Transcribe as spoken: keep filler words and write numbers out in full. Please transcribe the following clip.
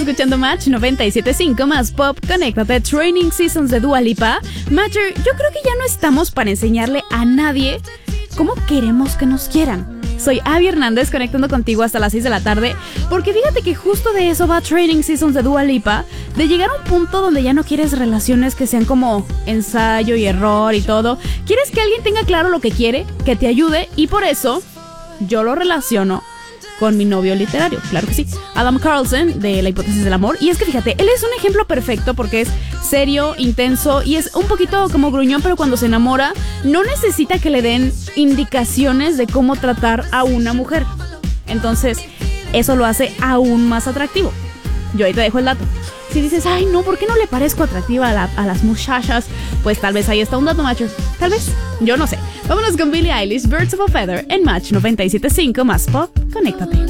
escuchando Match noventa y siete punto cinco más Pop. Conéctate. Training Seasons de Dua Lipa. Matcher, yo creo que ya no estamos para enseñarle a nadie cómo queremos que nos quieran. Soy Abby Hernández, conectando contigo hasta las seis de la tarde, porque fíjate que justo de eso va Training Seasons de Dua Lipa, de llegar a un punto donde ya no quieres relaciones que sean como ensayo y error y todo. Quieres que alguien tenga claro lo que quiere, que te ayude, y por eso yo lo relaciono con mi novio literario, claro que sí, Adam Carlson, de La Hipótesis del Amor. Y es que fíjate, él es un ejemplo perfecto porque es serio, intenso y es un poquito como gruñón, pero cuando se enamora no necesita que le den indicaciones de cómo tratar a una mujer. Entonces, eso lo hace aún más atractivo. Yo ahí te dejo el dato. Si dices, ay no, ¿por qué no le parezco atractiva a, la, a las muchachas? Pues tal vez ahí está un dato, Matcher. Tal vez, yo no sé. Vámonos con Billie Eilish, Birds of a Feather, en Match noventa y siete punto cinco más Pop. Conéctate.